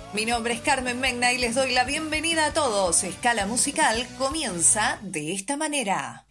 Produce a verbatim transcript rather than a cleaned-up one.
Mi nombre es Carmen Megna y les doy la bienvenida a todos. Escala Musical comienza de esta manera.